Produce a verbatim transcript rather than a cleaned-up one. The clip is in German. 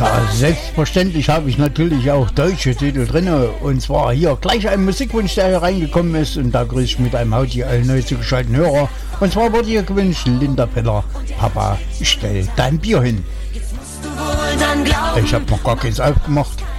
Ja, selbstverständlich habe ich natürlich auch deutsche Titel drin. Und zwar hier gleich ein Musikwunsch, der hier reingekommen ist. Und da grüße ich mit einem Hauti allen neu zugeschalteten Hörer. Und zwar wurde hier gewünscht, Linda Peller, Papa, stell dein Bier hin. Ich habe noch gar keins aufgemacht.